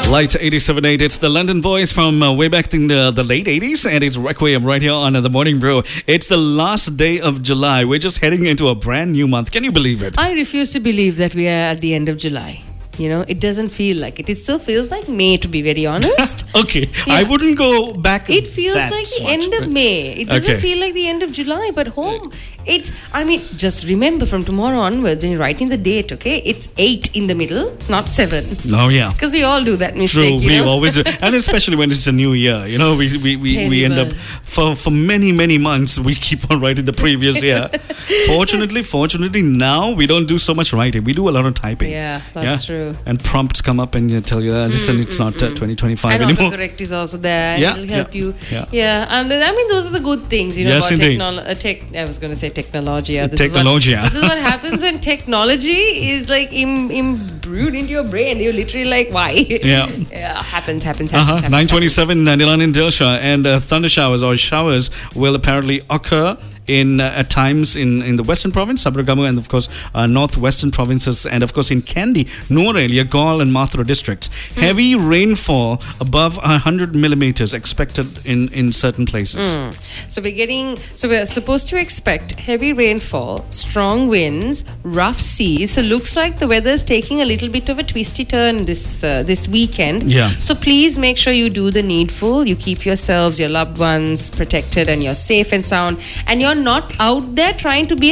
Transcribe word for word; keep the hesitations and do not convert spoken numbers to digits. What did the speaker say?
Light eighty-seven point eight. It's the London Boys from uh, way back in the, the late eighties, and it's Requiem right here on uh, the Morning Brew. It's the last day of July. We're just heading into a brand new month. Can you believe it? I refuse to believe that we are at the end of July. You know, it doesn't feel like it. It still feels like May, to be very honest. Okay, Yeah. I wouldn't go back. It feels that like the much. end of May. It doesn't Okay. feel like the end of July, but home, it's, I mean, just remember from tomorrow onwards when you're writing the date, okay, it's eight in the middle, not seven. Oh yeah. Because we all do that True, mistake, you we know? always do. And especially when it's a new year, you know, we we, we, we end up Terrible. for for many many months we keep on writing the previous year. fortunately, fortunately now we don't do so much writing. We do a lot of typing. Yeah, that's true. And prompts come up and you tell you that listen, it's not uh, twenty twenty-five And anymore. autocorrect is also there. Yeah, It'll help yeah, you. yeah. Yeah. And uh, I mean, those are the good things, you know, Yes, about indeed. technology. Uh, tech, I was going to say technology. Yeah, this Technology, Is yeah. what, this is what happens when technology is like Im, imbued into your brain. You're literally like, why? Yeah. yeah happens, happens, happens. Uh-huh. happens, nine twenty-seven, uh, Nilan in Dilsha, and uh, thunder showers or showers will apparently occur in uh, at times in, in the Western Province, Sabaragamu, and of course uh, Northwestern Provinces, and of course in Kandy, Nuwara, Gaul and Mathura districts. Mm. Heavy rainfall above one hundred millimeters expected in, in certain places. Mm. So we're getting, so we're supposed to expect heavy rainfall, strong winds, rough seas. So looks like the weather is taking a little bit of a twisty turn this uh, this weekend. Yeah. So please make sure you do the needful. You keep yourselves, your loved ones protected, and you're safe and sound, and you're not out there trying to be